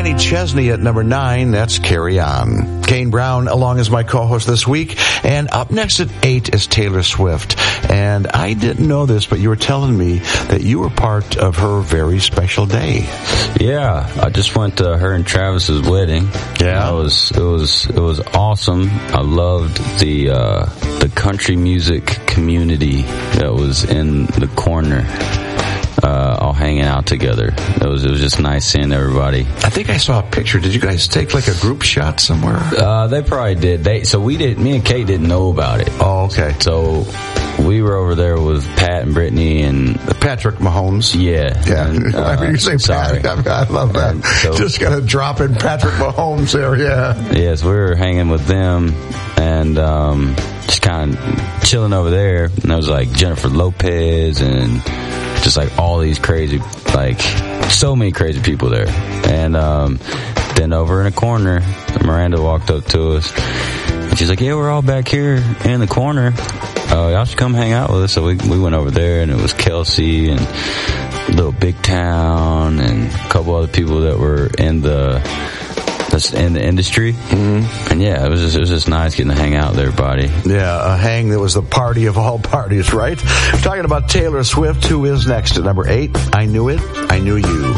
Kenny Chesney at number 9. That's Carry On. Kane Brown along as my co-host this week. And up next at 8 is Taylor Swift. And I didn't know this, but you were telling me that you were part of her very special day. Yeah, I just went to her and Travis's wedding. Yeah, it was awesome. I loved the country music community that was in the corner, all hanging out together. It was just nice seeing everybody. I think I saw a picture. Did you guys take like a group shot somewhere? They probably did. Me and Kate didn't know about it. Oh, okay. So we were over there with Pat and Brittany and Patrick Mahomes. Yeah. And, I mean, you say Pat. I love that. Just got to drop in Patrick Mahomes there. Yeah. Yes, we were hanging with them and just kind of chilling over there. And there was like Jennifer Lopez and just like all these crazy, like so many crazy people there. And then over in a corner, Miranda walked up to us and she's like, "Yeah, we're all back here in the corner. Y'all should come hang out with us." So we went over there, and it was Kelsey and Little Big Town and a couple other people that were in the industry. Mm-hmm. And yeah, it was just nice getting to hang out with everybody. Yeah, a hang that was the party of all parties, right? Talking about Taylor Swift, who is next at number 8. I Knew It, I Knew You.